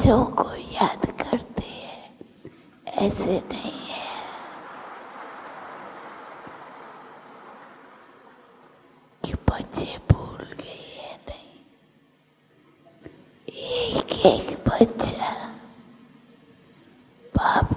बच्चों को याद करते हैं, ऐसे नहीं है। कि बच्चे भूल गए हैं, नहीं। एक एक बच्चा बाप